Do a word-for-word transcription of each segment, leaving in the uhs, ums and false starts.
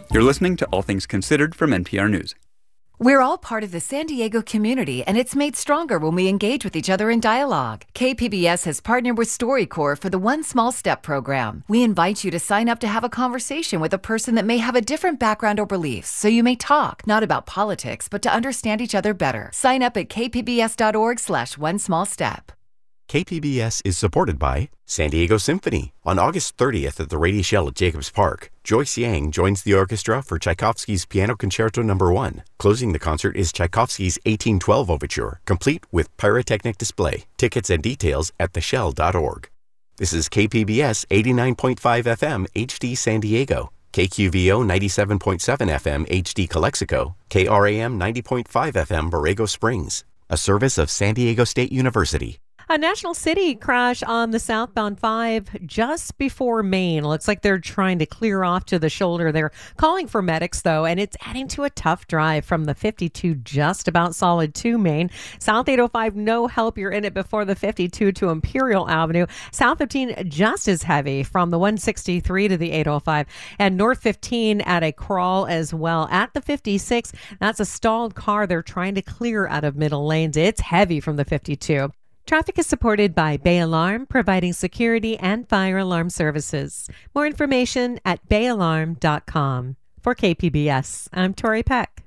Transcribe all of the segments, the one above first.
You're listening to All Things Considered from N P R News. We're all part of the San Diego community, and it's made stronger when we engage with each other in dialogue. K P B S has partnered with StoryCorps for the One Small Step program. We invite you to sign up to have a conversation with a person that may have a different background or beliefs, so you may talk, not about politics, but to understand each other better. Sign up at kpbs.org slash one small step. K P B S is supported by San Diego Symphony. On August thirtieth at the Rady Shell at Jacobs Park, Joyce Yang joins the orchestra for Tchaikovsky's Piano Concerto Number one. Closing the concert is Tchaikovsky's eighteen twelve Overture, complete with pyrotechnic display. Tickets and details at the shell dot org. This is K P B S eighty-nine point five F M H D San Diego, K Q V O ninety-seven point seven F M H D Calexico, K R A M ninety point five F M Borrego Springs, a service of San Diego State University. A National City crash on the southbound five just before Maine. Looks like they're trying to clear off to the shoulder. They're calling for medics, though, and it's adding to a tough drive from the fifty-two just about solid to Maine. South eight oh five, no help. You're in it before the fifty-two to Imperial Avenue. South fifteen, just as heavy from the one sixty-three to the eight oh five. And North fifteen at a crawl as well. At the fifty-six, that's a stalled car they're trying to clear out of middle lanes. It's heavy from the fifty-two. Traffic is supported by Bay Alarm, providing security and fire alarm services. More information at bay alarm dot com. For K P B S, I'm Tori Peck.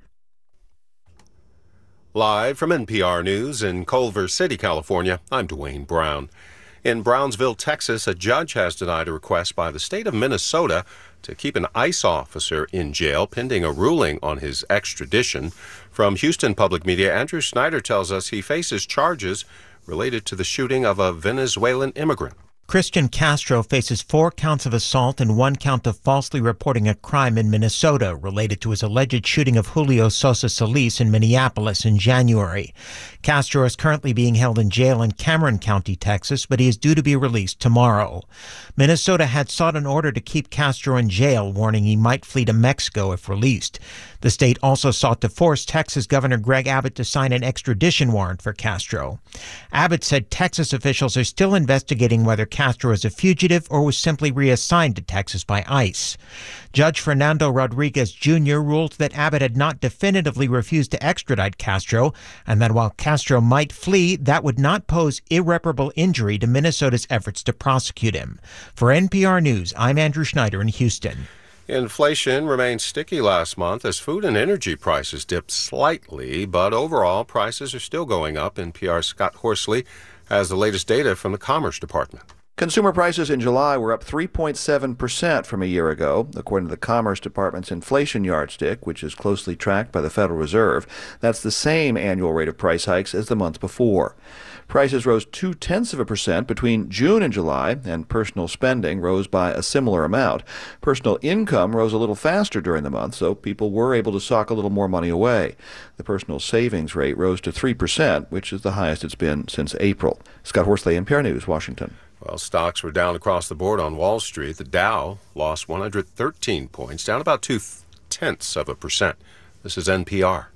Live from N P R News in Culver City, California, I'm Dwayne Brown. In Brownsville, Texas, a judge has denied a request by the state of Minnesota to keep an ICE officer in jail pending a ruling on his extradition. From Houston Public Media, Andrew Snyder tells us he faces charges related to the shooting of a Venezuelan immigrant. Christian Castro faces four counts of assault and one count of falsely reporting a crime in Minnesota related to his alleged shooting of Julio Sosa Solis in Minneapolis in January. Castro is currently being held in jail in Cameron County, Texas, but he is due to be released tomorrow. Minnesota had sought an order to keep Castro in jail, warning he might flee to Mexico if released. The state also sought to force Texas Governor Greg Abbott to sign an extradition warrant for Castro. Abbott said Texas officials are still investigating whether Castro is a fugitive or was simply reassigned to Texas by ICE. Judge Fernando Rodriguez Junior ruled that Abbott had not definitively refused to extradite Castro, and that while Castro might flee, that would not pose irreparable injury to Minnesota's efforts to prosecute him. For N P R News, I'm Andrew Schneider in Houston. Inflation remained sticky last month as food and energy prices dipped slightly, but overall prices are still going up. N P R's Scott Horsley has the latest data from the Commerce Department. Consumer prices in July were up three point seven percent from a year ago, according to the Commerce Department's inflation yardstick, which is closely tracked by the Federal Reserve. That's the same annual rate of price hikes as the month before. Prices rose two-tenths of a percent between June and July, and personal spending rose by a similar amount. Personal income rose a little faster during the month, so people were able to sock a little more money away. The personal savings rate rose to three percent, which is the highest it's been since April. Scott Horsley, N P R News, Washington. Well, stocks were down across the board on Wall Street. The Dow lost one hundred thirteen points, down about two-tenths of a percent. This is N P R.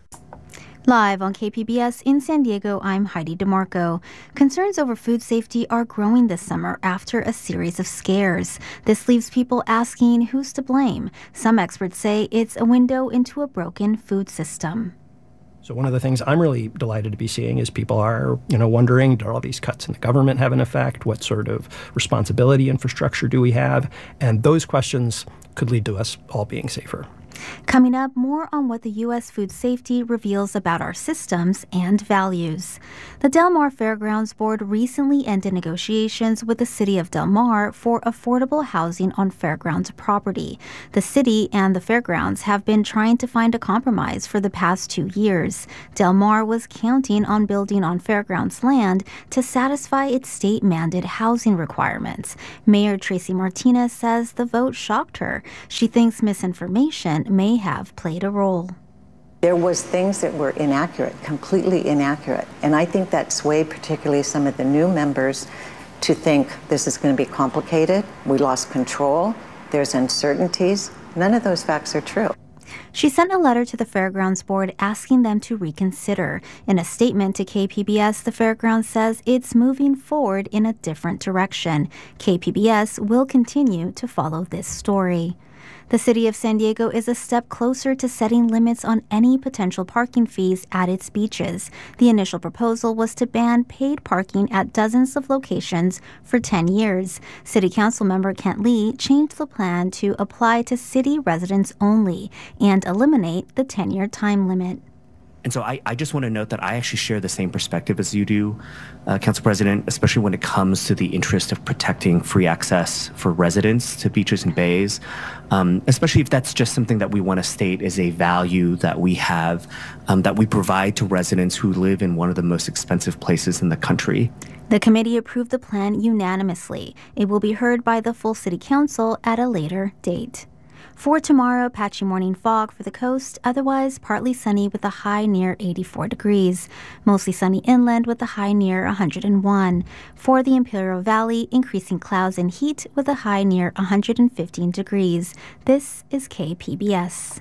Live on K P B S in San Diego, I'm Heidi DeMarco. Concerns over food safety are growing this summer after a series of scares. This leaves people asking who's to blame. Some experts say it's a window into a broken food system. So one of the things I'm really delighted to be seeing is people are, you know, wondering, do all these cuts in the government have an effect? What sort of responsibility infrastructure do we have? And those questions could lead to us all being safer. Coming up, more on what the U S food safety reveals about our systems and values. The Del Mar Fairgrounds Board recently ended negotiations with the city of Del Mar for affordable housing on fairgrounds property. The city and the fairgrounds have been trying to find a compromise for the past two years. Del Mar was counting on building on fairgrounds land to satisfy its state-mandated housing requirements. Mayor Tracy Martinez says the vote shocked her. She thinks misinformation may have played a role. There was things that were inaccurate, completely inaccurate. And I think that swayed particularly some of the new members to think this is going to be complicated. We lost control. There's uncertainties. None of those facts are true. She sent a letter to the Fairgrounds Board asking them to reconsider. In a statement to K P B S, the Fairgrounds says it's moving forward in a different direction. K P B S will continue to follow this story. The city of San Diego is a step closer to setting limits on any potential parking fees at its beaches. The initial proposal was to ban paid parking at dozens of locations for ten years. City Council member Kent Lee changed the plan to apply to city residents only and eliminate the ten-year time limit. And so I, I just want to note that I actually share the same perspective as you do, uh, Council President, especially when it comes to the interest of protecting free access for residents to beaches and bays, um, especially if that's just something that we want to state as a value that we have, um, that we provide to residents who live in one of the most expensive places in the country. The committee approved the plan unanimously. It will be heard by the full City Council at a later date. For tomorrow, patchy morning fog for the coast, otherwise partly sunny with a high near eighty-four degrees. Mostly sunny inland with a high near one hundred one. For the Imperial Valley, increasing clouds and heat with a high near one hundred fifteen degrees. This is K P B S.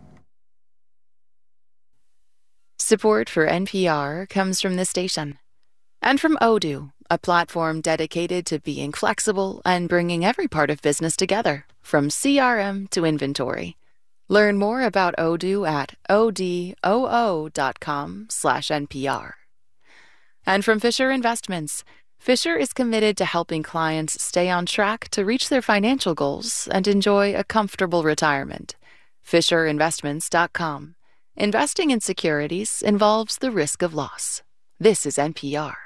Support for N P R comes from this station and from Odoo, a platform dedicated to being flexible and bringing every part of business together, from C R M to inventory. Learn more about Odoo at odoo dot com slash N P R. And from Fisher Investments, Fisher is committed to helping clients stay on track to reach their financial goals and enjoy a comfortable retirement. fisher investments dot com. Investing in securities involves the risk of loss. This is N P R.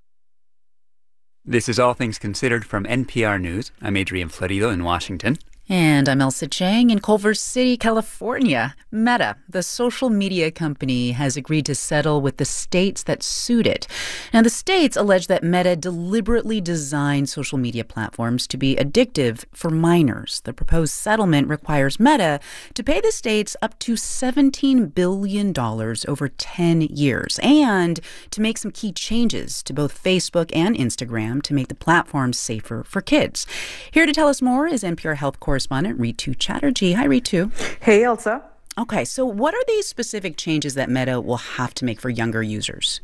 This is All Things Considered from N P R News. I'm Adrian Florido in Washington. And I'm Elsa Chang in Culver City, California. Meta, the social media company, has agreed to settle with the states that sued it. Now, the states allege that Meta deliberately designed social media platforms to be addictive for minors. The proposed settlement requires Meta to pay the states up to seventeen billion dollars over ten years and to make some key changes to both Facebook and Instagram to make the platforms safer for kids. Here to tell us more is N P R Health correspondent Correspondent Ritu Chatterjee. Hi, Ritu. Hey, Elsa. Okay, so what are these specific changes that Meta will have to make for younger users?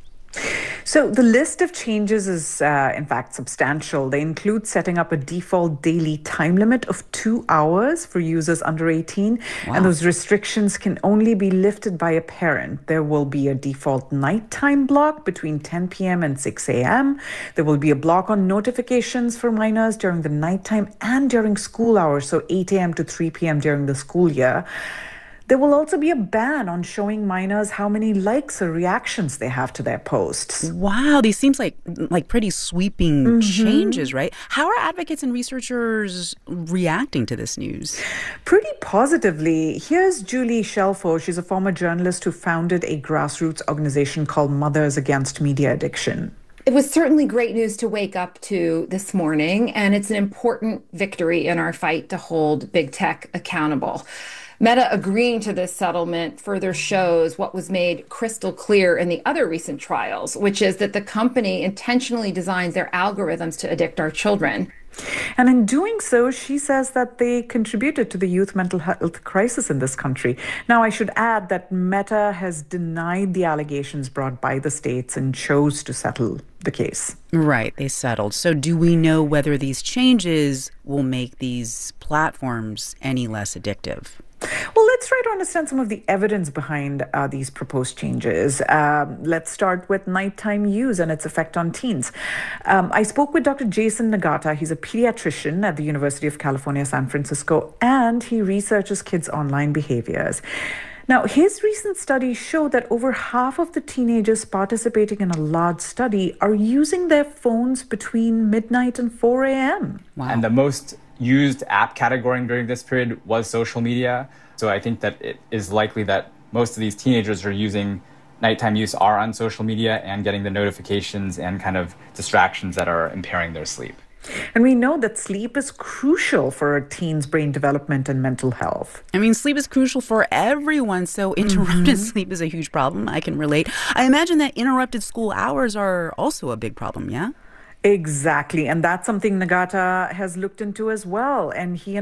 So the list of changes is, uh, in fact, substantial. They include setting up a default daily time limit of two hours for users under eighteen. Wow. And those restrictions can only be lifted by a parent. There will be a default nighttime block between ten p.m. and six a.m. There will be a block on notifications for minors during the nighttime and during school hours, so eight a.m. to three p.m. during the school year. There will also be a ban on showing minors how many likes or reactions they have to their posts. Wow, these seems like like pretty sweeping mm-hmm. changes, right? How are advocates and researchers reacting to this news? Pretty positively. Here's Julie Shelfo. She's a former journalist who founded a grassroots organization called Mothers Against Media Addiction. It was certainly great news to wake up to this morning, and it's an important victory in our fight to hold big tech accountable. Meta agreeing to this settlement further shows what was made crystal clear in the other recent trials, which is that the company intentionally designs their algorithms to addict our children. And in doing so, she says that they contributed to the youth mental health crisis in this country. Now, I should add that Meta has denied the allegations brought by the states and chose to settle the case. Right, they settled. So do we know whether these changes will make these platforms any less addictive? Well, let's try to understand some of the evidence behind uh, these proposed changes. Um, let's start with nighttime use and its effect on teens. Um, I spoke with Doctor Jason Nagata. He's a pediatrician at the University of California, San Francisco, and he researches kids' online behaviors. Now, his recent studies show that over half of the teenagers participating in a large study are using their phones between midnight and four a.m. Wow. And the most used app category during this period was social media. So I think that it is likely that most of these teenagers are using nighttime use are on social media and getting the notifications and kind of distractions that are impairing their sleep. And we know that sleep is crucial for a teen's brain development and mental health. I mean, sleep is crucial for everyone, so interrupted mm-hmm. sleep is a huge problem. I can relate. I imagine that interrupted school hours are also a big problem, yeah? Exactly. And that's something Nagata has looked into as well. And he